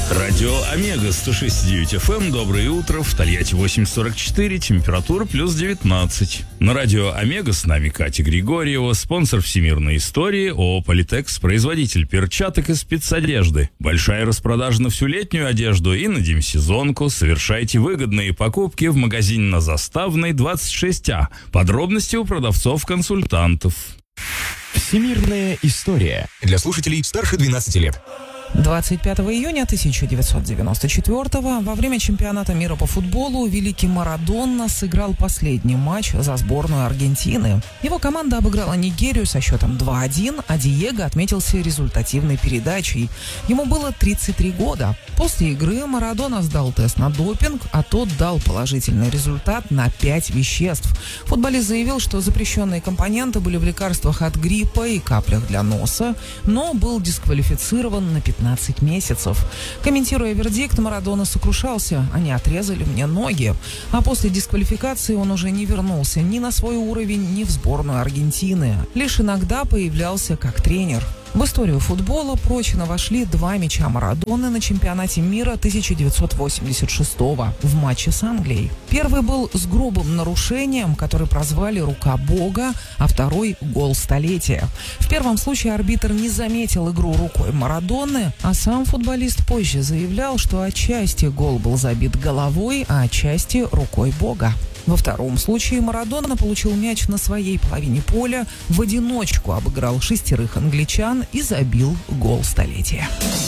Радио Омега 106.9 FM. Доброе утро. В Тольятти 8:44. Температура плюс 19. На радио Омега с нами Катя Григорьева, спонсор всемирной истории ООО «Политекс», производитель перчаток и спецодежды. Большая распродажа на всю летнюю одежду и на демсезонку. Совершайте выгодные покупки в магазине на Заставной 26А. Подробности у продавцов-консультантов. Всемирная история для слушателей старше 12 лет. 25 июня 1994 во время чемпионата мира по футболу великий Марадона сыграл последний матч за сборную Аргентины. Его команда обыграла Нигерию со счетом 2-1, а Диего отметился результативной передачей. Ему было 33 года. После игры Марадона сдал тест на допинг, а тот дал положительный результат на 5 веществ. Футболист заявил, что запрещенные компоненты были в лекарствах от гриппа и каплях для носа, но был дисквалифицирован на 15 месяцев. Комментируя вердикт, Марадона сокрушался: «Они отрезали мне ноги». А после дисквалификации он уже не вернулся ни на свой уровень, ни в сборную Аргентины. Лишь иногда появлялся как тренер. В историю футбола прочно вошли 2 мяча Марадоны на чемпионате мира 1986 в матче с Англией. Первый был с грубым нарушением, который прозвали «рука Бога», а второй — «гол столетия». В первом случае арбитр не заметил игру рукой Марадоны, а сам футболист позже заявлял, что отчасти гол был забит головой, а отчасти рукой Бога. Во втором случае Марадона получил мяч на своей половине поля, в одиночку обыграл 6 англичан и забил гол столетия.